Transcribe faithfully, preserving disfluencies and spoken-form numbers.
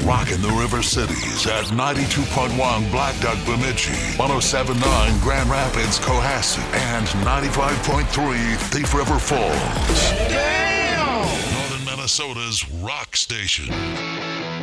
Rockin' the River Cities at ninety-two point one Black Duck Bemidji, one oh seven point nine Grand Rapids, Cohasset, and ninety-five point three Thief River Falls. Damn! Northern Minnesota's rock station.